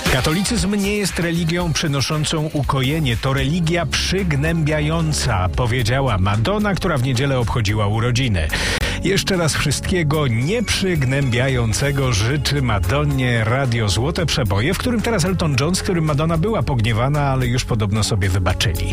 Katolicyzm nie jest religią przynoszącą ukojenie, to religia przygnębiająca, powiedziała Madonna, która w niedzielę obchodziła urodziny. Jeszcze raz wszystkiego nieprzygnębiającego życzy Madonnie Radio Złote Przeboje, w którym teraz Elton John, z którym Madonna była pogniewana, ale już podobno sobie wybaczyli.